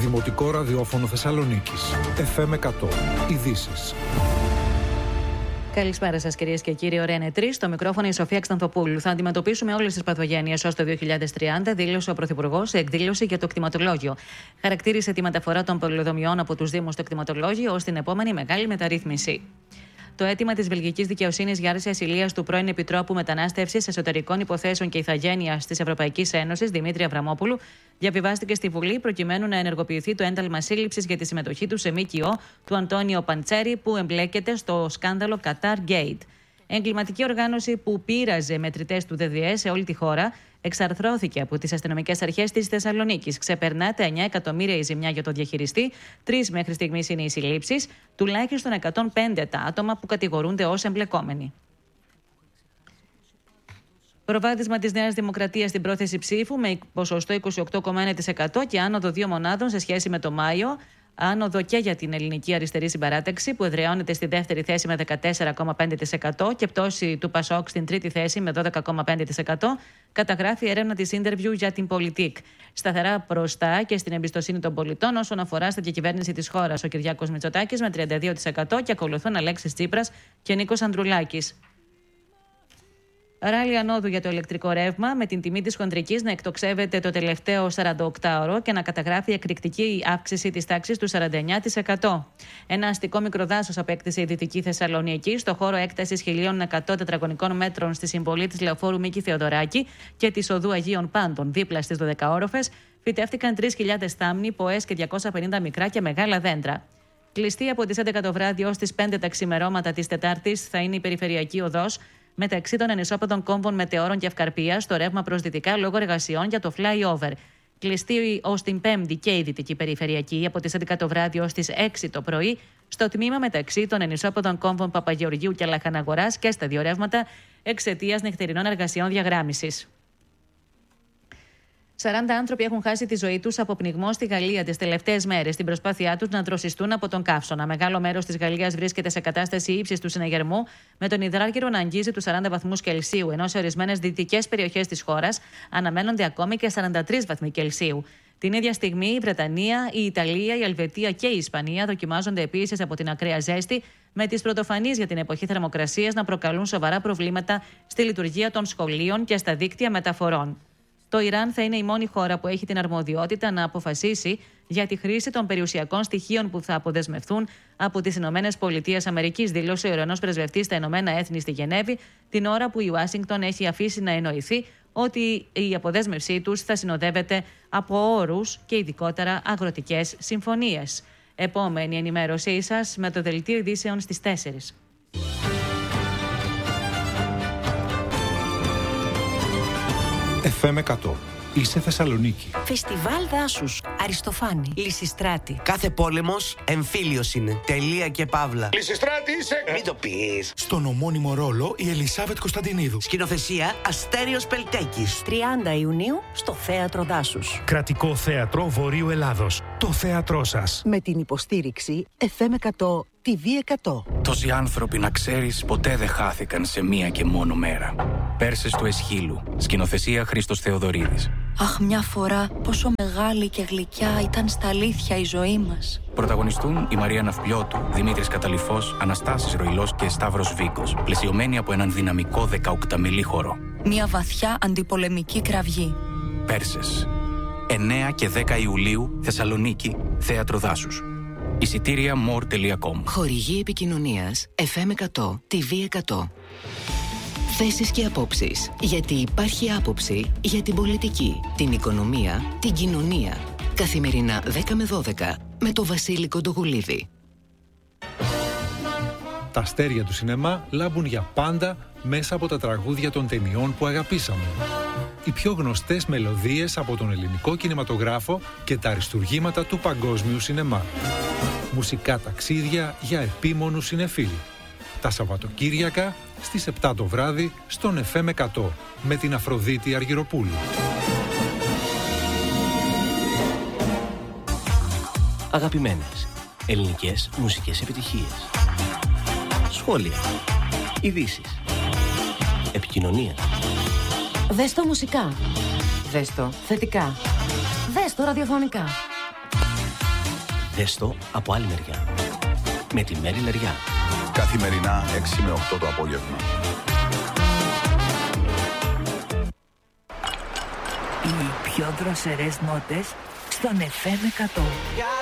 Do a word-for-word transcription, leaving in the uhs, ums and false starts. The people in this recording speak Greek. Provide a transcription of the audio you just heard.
Δημοτικό ραδιόφωνο Θεσσαλονίκης. εφ εμ εκατό. Ειδήσεις. Καλησπέρα σας, κυρίες και κύριοι. Ωραία είναι τρεις. Στο μικρόφωνο η Σοφία Ξανθοπούλου. Θα αντιμετωπίσουμε όλες τις παθογένειες ως το δύο χιλιάδες τριάντα, δήλωσε ο Πρωθυπουργός σε εκδήλωση για το κτηματολόγιο. Χαρακτήρισε τη μεταφορά των πολυδομιών από τους Δήμους στο κτηματολόγιο ως την επόμενη μεγάλη μεταρρύθμιση. Το αίτημα της βελγικής δικαιοσύνης για άρση ασυλίας του πρώην Επιτρόπου Μετανάστευσης, Εσωτερικών Υποθέσεων και Ηθαγένειας της Ευρωπαϊκής Ένωσης, Δημήτρη Αβραμόπουλου, διαβιβάστηκε στη Βουλή προκειμένου να ενεργοποιηθεί το ένταλμα σύλληψης για τη συμμετοχή του σε ΜΚΟ του Αντώνιο Παντσέρη, που εμπλέκεται στο σκάνδαλο Qatar Gate. Εγκληματική οργάνωση που πείραζε μετρητές του ΔΔΕ σε όλη τη χώρα εξαρθρώθηκε από τις αστυνομικές αρχές της Θεσσαλονίκης. Ξεπερνά τα εννιά εκατομμύρια η ζημιά για τον διαχειριστή. Τρεις μέχρι στιγμής είναι οι συλλήψεις, τουλάχιστον εκατόν πέντε τα άτομα που κατηγορούνται ως εμπλεκόμενοι. Προβάδισμα της Νέας Δημοκρατίας στην πρόθεση ψήφου με ποσοστό είκοσι οκτώ κόμμα ένα τοις εκατό και άνοδο δύο μονάδων σε σχέση με το Μάιο. Άνοδο και για την Ελληνική Αριστερή Συμπαράταξη, που εδραιώνεται στη δεύτερη θέση με δεκατέσσερα κόμμα πέντε τοις εκατό, και πτώση του Πασόκ στην τρίτη θέση με δώδεκα κόμμα πέντε τοις εκατό, καταγράφει έρευνα της Interview για την Πολιτικ. Σταθερά μπροστά και στην εμπιστοσύνη των πολιτών όσον αφορά στη διακυβέρνηση της χώρας ο Κυριάκος Μητσοτάκης με τριάντα δύο τοις εκατό και ακολουθούν Αλέξης Τσίπρας και Νίκος Ανδρουλάκης. Ράλι ανόδου για το ηλεκτρικό ρεύμα, με την τιμή της χοντρικής να εκτοξεύεται το τελευταίο σαρανταοκτάωρο και να καταγράφει εκρηκτική αύξηση της τάξης του σαράντα εννιά τοις εκατό. Ένα αστικό μικροδάσος απέκτησε η Δυτική Θεσσαλονίκη, στο χώρο έκτασης χίλια εκατό τετραγωνικών μέτρων στη συμβολή της λεωφόρου Μίκη Θεοδωράκη και της οδού Αγίων Πάντων, δίπλα στις δωδεκαόροφες, φυτεύτηκαν τρεις χιλιάδες θάμνοι, ποές και διακόσια πενήντα μικρά και μεγάλα δέντρα. Κλειστή από τις έντεκα το βράδυ ως τις πέντε τα ξημερώματα της Τετάρτης θα είναι η περιφερειακή οδός μεταξύ των ανισόπεδων κόμβων Μετεώρων και Ευκαρπίας στο ρεύμα προς δυτικά λόγω εργασιών για το flyover. Κλειστή ως την Πέμπτη και η Δυτική Περιφερειακή από τις έντεκα το βράδυ ως τις έξι το πρωί στο τμήμα μεταξύ των ανισόπεδων κόμβων Παπαγεωργίου και Λαχαναγοράς και στα δύο ρεύματα εξαιτίας νυχτερινών εργασιών διαγράμμισης. σαράντα άνθρωποι έχουν χάσει τη ζωή τους από πνιγμό στη Γαλλία τις τελευταίες μέρες στην προσπάθειά τους να δροσιστούν από τον καύσωνα. Μεγάλο μέρος της Γαλλίας βρίσκεται σε κατάσταση ύψης του συναγερμού, με τον υδράργυρο να αγγίζει τους σαράντα βαθμούς Κελσίου, ενώ σε ορισμένες δυτικές περιοχές της χώρας αναμένονται ακόμη και σαράντα τρεις βαθμοί Κελσίου. Την ίδια στιγμή η Βρετανία, η Ιταλία, η Ελβετία και η Ισπανία δοκιμάζονται επίσης από την ακραία ζέστη, με τις πρωτοφανείς για την εποχή θερμοκρασίας να προκαλούν σοβαρά προβλήματα στη λειτουργία των σχολείων και στα δίκτυα μεταφορών. Το Ιράν θα είναι η μόνη χώρα που έχει την αρμοδιότητα να αποφασίσει για τη χρήση των περιουσιακών στοιχείων που θα αποδεσμευθούν από τις Ηνωμένες Πολιτείες Αμερικής, δήλωσε ο Ιρανός πρεσβευτής στα Ηνωμένα Έθνη στη Γενέβη, την ώρα που η Ουάσιγκτον έχει αφήσει να εννοηθεί ότι η αποδέσμευσή τους θα συνοδεύεται από όρους και ειδικότερα αγροτικές συμφωνίες. Επόμενη ενημέρωσή σας με το Δελτίο Ειδήσεων στις τέσσερις. εφ εμ εκατό. Είσαι Θεσσαλονίκη. Φεστιβάλ δάσους. Αριστοφάνη. Λυσιστράτη. Κάθε πόλεμος εμφύλιος είναι. Τελεία και παύλα. Λυσιστράτη είσαι. Μην το πεις. Στον ομώνυμο ρόλο η Ελισάβετ Κωνσταντινίδου. Σκηνοθεσία Αστέριος Πελτέκης. τριάντα Ιουνίου στο Θέατρο Δάσους. Κρατικό Θέατρο Βορείου Ελλάδος. Το θέατρό σας. Με την υποστήριξη εφ εμ εκατό τι βι εκατό. Τόσοι άνθρωποι, να ξέρεις, ποτέ δεν χάθηκαν σε μία και μόνο μέρα. Πέρσες του Εσχύλου. Σκηνοθεσία Χρήστος Θεοδωρίδης. Αχ, μια φορά πόσο μεγάλη και γλυκιά ήταν στα αλήθεια η ζωή μας. Πρωταγωνιστούν η Μαρία Ναυπλιώτου, Δημήτρης Καταλυφός, Αναστάσης Ροϊλός και Σταύρος Βίκος, πλαισιωμένοι από έναν δυναμικό δεκαοκταμελή χορό. Μια βαθιά αντιπολεμική κραυγή. Πέρσες. εννέα και δέκα Ιουλίου, Θεσσαλονίκη, Θέατρο Δάσους. Εισιτήρια more τελεία com. Χορηγή επικοινωνίας εφ εμ εκατό τι βι εκατό. Θέσεις και απόψεις. Γιατί υπάρχει άποψη για την πολιτική, την οικονομία, την κοινωνία. Καθημερινά δέκα με δώδεκα με το Βασίλη Κοντογουλίδη. Τα αστέρια του σινεμά λάμπουν για πάντα μέσα από τα τραγούδια των ταινιών που αγαπήσαμε. Οι πιο γνωστές μελωδίες από τον ελληνικό κινηματογράφο και τα αριστουργήματα του παγκόσμιου σινεμά. Μουσικά ταξίδια για επίμονους συνεφίλοι. Τα Σαββατοκύριακα στις επτά το βράδυ στον εφ εμ εκατό με την Αφροδίτη Αργυροπούλου. Αγαπημένες ελληνικές μουσικές επιτυχίες. Σχόλια. Ειδήσεις. Επικοινωνία. Δες το μουσικά. Δες το θετικά. Δες το ραδιοφωνικά. Δες το από άλλη μεριά. Με τη Μέρη Λεριά. Καθημερινά έξι με οκτώ το απόγευμα. Οι πιο δροσερές νότες στον εφ εμ εκατό.